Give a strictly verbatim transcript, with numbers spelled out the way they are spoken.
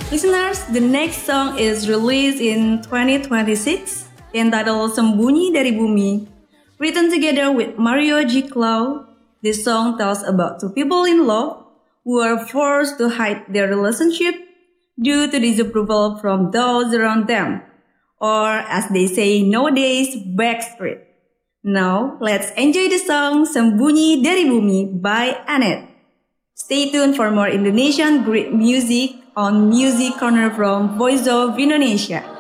Listeners, the next song is released in twenty twenty-six, entitled Sembunyi dari Bumi. Written together with Mario G. Clow, this song tells about two people in love who are forced to hide their relationship due to disapproval from those around them, or as they say nowadays, backstreet. Now, let's enjoy the song Sembunyi dari Bumi by Annette. Stay tuned for more Indonesian great music on Music Corner from Voice of Indonesia.